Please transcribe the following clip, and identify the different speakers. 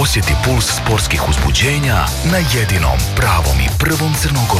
Speaker 1: Osjeti puls sportskih uzbuđenja na jedinom pravom i prvom crnogorskom